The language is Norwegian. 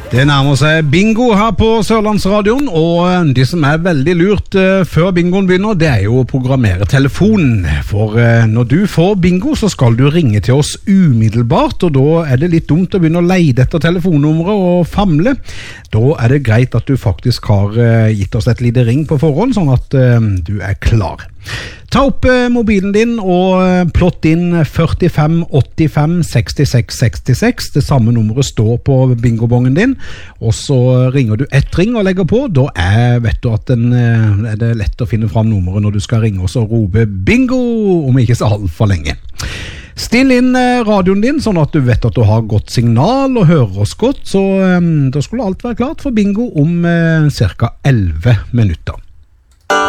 Det nærmer seg bingo her på Sørlandsradioen, og det som er veldig lurt før bingoen begynner, det er jo å programmere telefonen. For når du får bingo, så skal du ringe til oss umiddelbart, og da er det litt dumt å begynne å leide etter telefonnummeret og famle. Da er det greit at du faktisk har gitt oss et lite ring på forhånd, sånn at du er klar. Ta opp mobilen din og plott inn 45 85 66 66. Det samme nummeret står på bingobongen din, og så ringer du ett ring og legger på. Da vet du at er det lett å finne fram nummeret når du skal ringe oss og rope bingo om ikke så alt for lenge. Still inn radioen din, sånn at du vet at du har godt signal og hører oss godt, så da skulle alt være klart for bingo om cirka 11 minutter.